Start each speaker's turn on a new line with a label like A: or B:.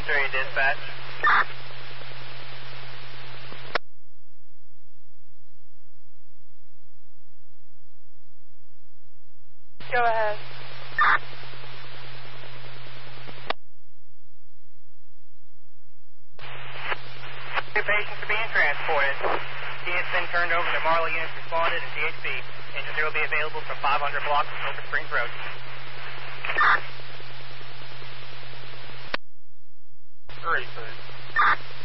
A: Cemetery Dispatch.
B: Go ahead.
A: Two patients are being transported. He has been turned over to Marlow units responded and DHB. Engine 0 will be available from 500 blocks of Silver Springs Road.
C: Great,